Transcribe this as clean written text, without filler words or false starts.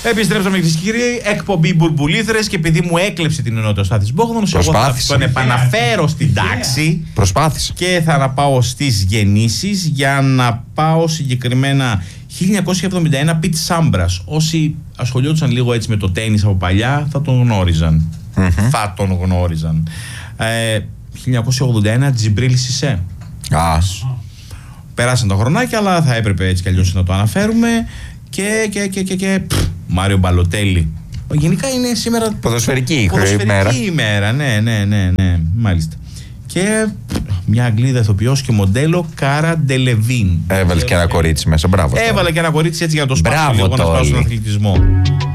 Επιστρέψαμε, κυρίες και κύριοι. Εκπομπή Μπουρμπουλήθρες, και επειδή μου έκλεψε την ενότητα ο Στάθης Μπόγδανος, εγώ θα τον επαναφέρω στην τάξη. Προσπάθησε. Και θα πάω στις γεννήσεις για να πάω συγκεκριμένα 1971, Πιτ Σάμπρας. Όσοι ασχολιόντουσαν λίγο έτσι με το τένις από παλιά θα τον γνώριζαν. Θα τον γνώριζαν. 1981, Τζιμπρίλ Σισέ. Περάσαν τα χρονάκια, αλλά θα έπρεπε έτσι κι αλλιώς να το αναφέρουμε. Και Μάριο Μπαλοτέλη. Γενικά είναι σήμερα ποδοσφαιρική ημέρα. Ναι, μάλιστα. Και μια Αγγλίδα ηθοποιός και μοντέλο, Κάρα Ντελεβίν. Έβαλε και ένα κορίτσι μέσα, μπράβο. Έβαλε και ένα κορίτσι έτσι για να το σπάσει λίγο, να σπάσει τον αθλητισμό.